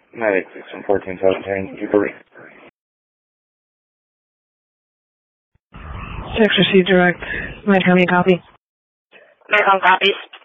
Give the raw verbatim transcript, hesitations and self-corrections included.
nine eight six one fourteen seventeen, you can read. Six received direct. Might have me a copy. American copies.